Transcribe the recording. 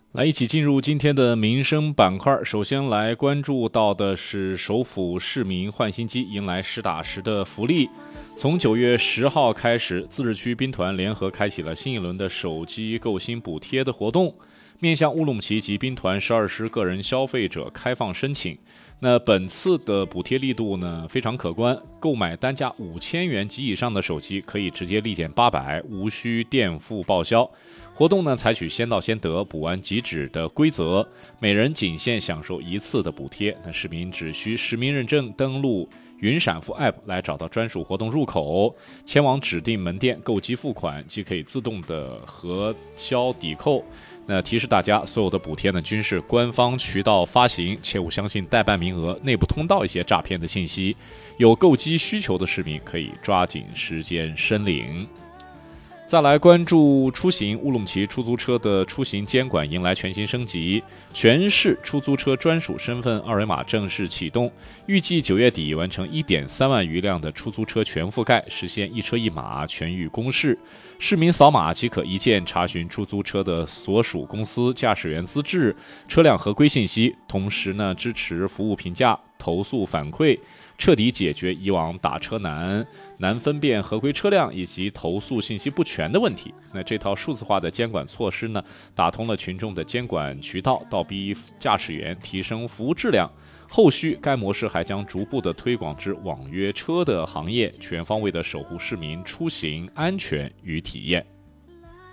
来一起进入今天的民生板块。首先来关注到的是首府市民换新机迎来实打实的福利。从9月10号开始，自治区兵团联合开启了新一轮的手机购新补贴的活动，面向乌鲁木齐及兵团12师个人消费者开放申请。那本次的补贴力度呢非常可观，购买单价5000元及以上的手机可以直接立减800，无需垫付报销。活动呢采取先到先得、补完即止的规则，每人仅限享受一次的补贴。那市民只需实名认证，登录云闪付 App 来找到专属活动入口，前往指定门店购机付款，即可以自动的核销抵扣。那提示大家，所有的补贴呢均是官方渠道发行，切勿相信代办名额、内部通道一些诈骗的信息。有购机需求的市民可以抓紧时间申领。再来关注出行，乌鲁木齐出租车的出行监管迎来全新升级，全市出租车专属身份二维码正式启动，预计9月底完成1.3万余辆的出租车全覆盖，实现一车一码全域公示。市民扫码即可一键查询出租车的所属公司、驾驶员资质、车辆合规信息，同时呢支持服务评价、投诉反馈，彻底解决以往打车难分辨合规车辆以及投诉信息不全的问题。那这套数字化的监管措施呢，打通了群众的监管渠道，倒逼驾驶员提升服务质量。后续该模式还将逐步的推广至网约车的行业，全方位的守护市民出行安全与体验。